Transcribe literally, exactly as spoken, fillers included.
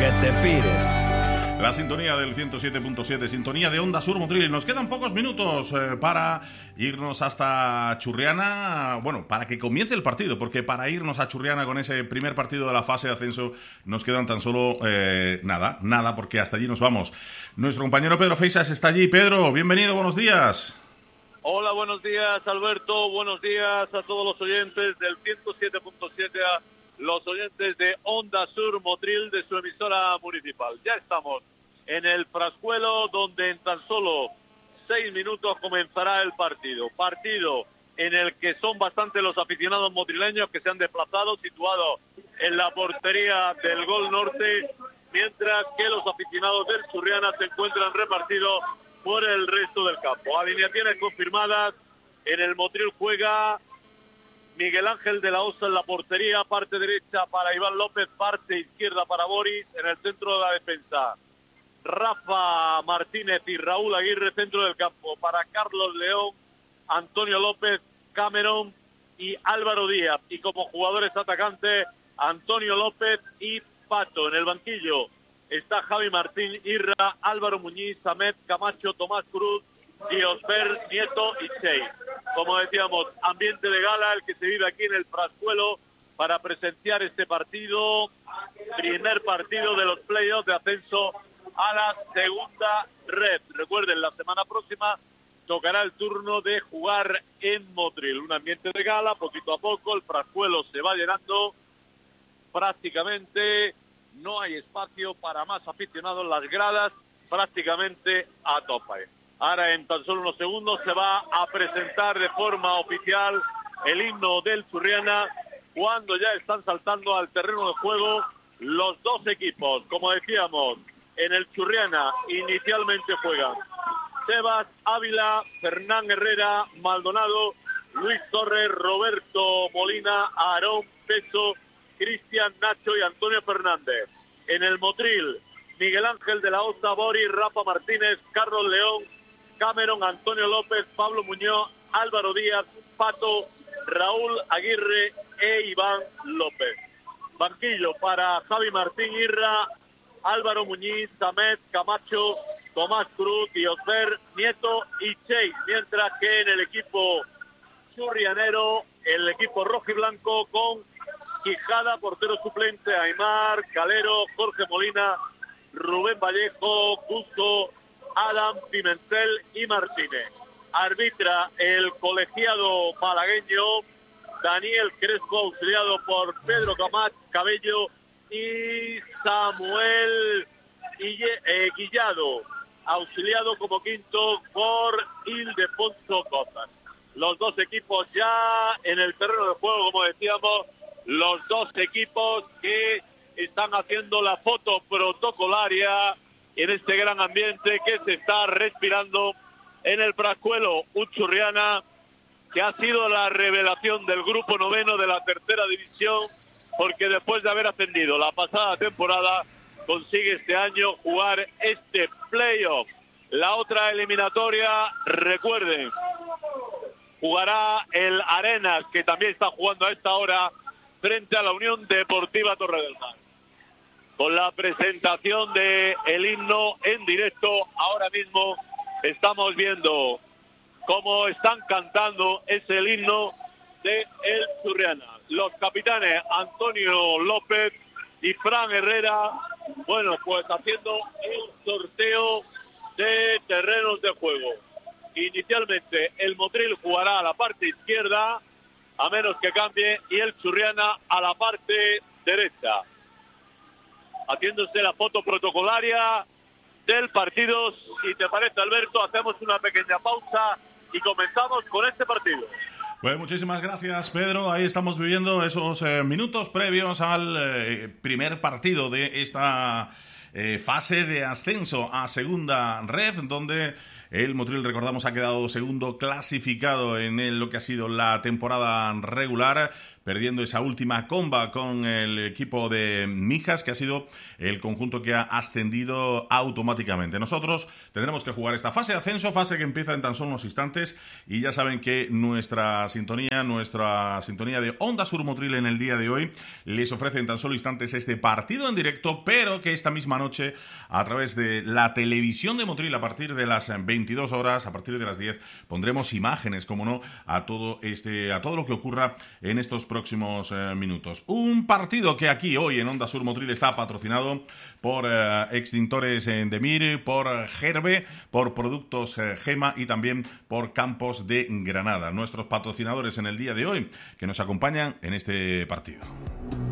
que te pires. La sintonía del ciento siete punto siete, sintonía de Onda Sur Motril. Nos quedan pocos minutos eh, para irnos hasta Churriana, bueno, para que comience el partido, porque para irnos a Churriana con ese primer partido de la fase de ascenso nos quedan tan solo eh, nada, nada, porque hasta allí nos vamos. Nuestro compañero Pedro Feixas está allí. Pedro, bienvenido, buenos días. Hola, buenos días, Alberto, buenos días a todos los oyentes del ciento siete punto siete, a los oyentes de Onda Sur Motril de su emisora municipal. Ya estamos en el Frascuelo, donde en tan solo seis minutos comenzará el partido. Partido en el que son bastante los aficionados motrileños que se han desplazado, situados en la portería del Gol Norte, mientras que los aficionados del Churriana se encuentran repartidos por el resto del campo. Alineaciones confirmadas. En el Motril juega Miguel Ángel de la Osa en la portería, parte derecha para Iván López, parte izquierda para Boris. En el centro de la defensa, Rafa Martínez y Raúl Aguirre. Centro del campo para Carlos León, Antonio López, Cameron y Álvaro Díaz. Y como jugadores atacantes, Antonio López y Pato. En el banquillo está Javi Martín, Irra, Álvaro Muñiz, Samet, Camacho, Tomás Cruz, Diosber, Nieto y Chey. Como decíamos, ambiente de gala el que se vive aquí en el Frascuelo para presenciar este partido, primer partido de los playoffs de ascenso a la segunda red. Recuerden, la semana próxima tocará el turno de jugar en Motril. Un ambiente de gala, poquito a poco, el Frascuelo se va llenando prácticamente. No hay espacio para más aficionados, las gradas prácticamente a tope. Ahora en tan solo unos segundos se va a presentar de forma oficial el himno del Churriana, cuando ya están saltando al terreno de juego los dos equipos. Como decíamos, en el Churriana inicialmente juegan Sebas Ávila, Fernán Herrera, Maldonado, Luis Torres, Roberto Molina, Aarón Peso, Cristian, Nacho y Antonio Fernández. En el Motril, Miguel Ángel de la Osa, Boris, Rafa Martínez, Carlos León, Cameron, Antonio López, Pablo Muñoz, Álvaro Díaz, Pato, Raúl Aguirre e Iván López. Banquillo para Javi Martín, Irra, Álvaro Muñiz, Samet, Camacho, Tomás Cruz, Diosber, Nieto y Chey. Mientras que en el equipo churrianero, el equipo rojo y blanco con Quijada, portero suplente, Aymar, Calero, Jorge Molina, Rubén Vallejo, Cusco, Adam, Pimentel y Martínez. Arbitra el colegiado malagueño Daniel Crespo, auxiliado por Pedro Camat, Cabello y Samuel Guille, eh, Guillado, auxiliado como quinto por Ildefonso Cosas. Los dos equipos ya en el terreno de juego, como decíamos, los dos equipos que están haciendo la foto protocolaria en este gran ambiente que se está respirando en el Frascuelo. Un Churriana que ha sido la revelación del grupo noveno de la tercera división, porque después de haber ascendido la pasada temporada, consigue este año jugar este playoff. La otra eliminatoria, recuerden, jugará el Arenas, que también está jugando a esta hora frente a la Unión Deportiva Torre del Mar. Con la presentación de el himno en directo, ahora mismo estamos viendo cómo están cantando ese el himno de el Churriana. Los capitanes Antonio López y Fran Herrera, bueno, pues haciendo el sorteo de terrenos de juego. Inicialmente el Motril jugará a la parte izquierda, a menos que cambie, y el Churriana a la parte derecha. Haciéndose la foto protocolaria del partido. Si te parece, Alberto, hacemos una pequeña pausa y comenzamos con este partido. Pues muchísimas gracias, Pedro. Ahí estamos viviendo esos eh, minutos previos al eh, primer partido de esta eh, fase de ascenso a segunda red, donde El Motril, recordamos, ha quedado segundo clasificado en el, lo que ha sido la temporada regular, perdiendo esa última comba con el equipo de Mijas, que ha sido el conjunto que ha ascendido automáticamente. Nosotros tendremos que jugar esta fase de ascenso, fase que empieza en tan solo unos instantes, y ya saben que nuestra sintonía, nuestra sintonía de Onda Sur Motril en el día de hoy les ofrece en tan solo instantes este partido en directo, pero que esta misma noche, a través de la televisión de Motril, a partir de las veintidós horas, a partir de las diez, pondremos imágenes, como no, a todo este, a todo lo que ocurra en estos próximos eh, minutos. Un partido que aquí hoy en Onda Sur Motril está patrocinado por eh, Extintores en Demir, por Gerbe, por Productos eh, Gema y también por Campos de Granada, nuestros patrocinadores en el día de hoy que nos acompañan en este partido.